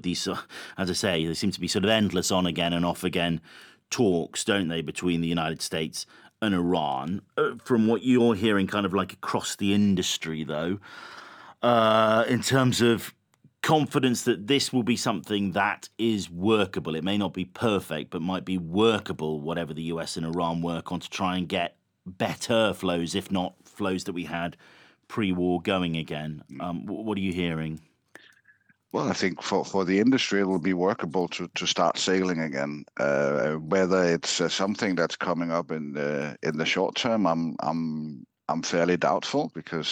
these, as I say, they seem to be sort of endless on again and off again talks, don't they, between the United States and Iran. From what you're hearing, kind of like across the industry, though, in terms of confidence that this will be something that is workable. It may not be perfect, but might be workable, whatever the US and Iran work on to try and get better flows, if not flows that we had pre-war going again. What are you hearing? Well, I think for the industry, it'll be workable to start sailing again. Whether it's something that's coming up in the short term, I'm fairly doubtful because